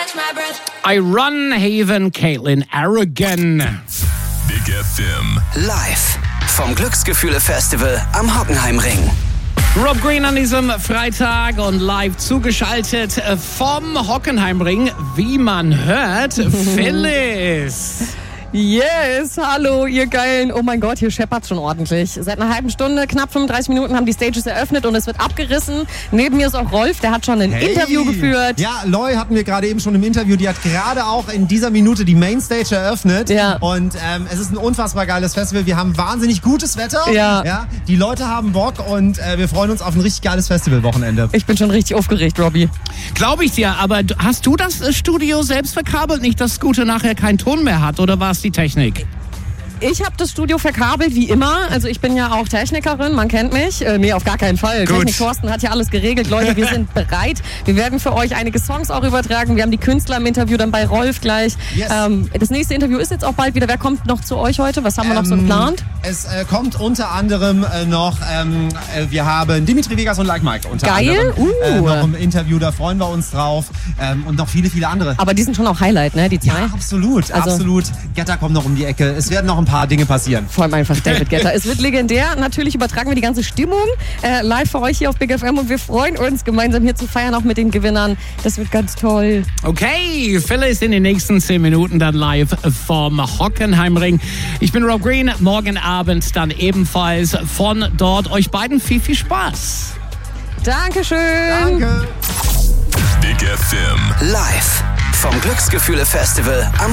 I Run Haven, Caitlin Arrogant. Big FM. Live vom Glücksgefühle-Festival am Hockenheimring. Rob Green an diesem Freitag und live zugeschaltet vom Hockenheimring, wie man hört, Phyllis. Yes, hallo ihr Geilen. Oh mein Gott, hier scheppert's schon ordentlich. Seit einer halben Stunde, knapp 35 Minuten haben die Stages eröffnet und es wird abgerissen. Neben mir ist auch Rolf, der hat schon ein Interview geführt. Ja, Loi hatten wir gerade eben schon im Interview. Die hat gerade auch in dieser Minute die Mainstage eröffnet. Ja. Und es ist ein unfassbar geiles Festival. Wir haben wahnsinnig gutes Wetter. Ja. Die Leute haben Bock und wir freuen uns auf ein richtig geiles Festivalwochenende. Ich bin schon richtig aufgeregt, Robby. Glaube ich dir, aber hast du das Studio selbst verkabelt? Nicht, dass Scooter nachher keinen Ton mehr hat, oder war es die Technik? Ich habe das Studio verkabelt, wie immer. Also ich bin ja auch Technikerin, man kennt mich. Nee, auf gar keinen Fall. Gut. Technik Thorsten hat ja alles geregelt. Leute, wir sind bereit. Wir werden für euch einige Songs auch übertragen. Wir haben die Künstler im Interview dann bei Rolf gleich. Yes. Das nächste Interview ist jetzt auch bald wieder. Wer kommt noch zu euch heute? Was haben wir noch so geplant? Es kommt unter anderem noch, wir haben Dimitri Vegas und Like Mike unter Geil. anderem noch im Interview. Da freuen wir uns drauf. Und noch viele, viele andere. Aber die sind schon auch Highlight, ne? Die zwei. Ja, absolut, Also- absolut. Getter kommt noch um die Ecke. Es werden noch ein paar Dinge passieren. Vor allem einfach David Guetta. Es wird legendär. Natürlich übertragen wir die ganze Stimmung live für euch hier auf Big FM und wir freuen uns, gemeinsam hier zu feiern, auch mit den Gewinnern. Das wird ganz toll. Okay, Phyllis in den nächsten 10 Minuten dann live vom Hockenheimring. Ich bin Rob Green, morgen Abend dann ebenfalls von dort. Euch beiden viel, viel Spaß. Dankeschön. Danke. Big FM. Live vom Glücksgefühle-Festival am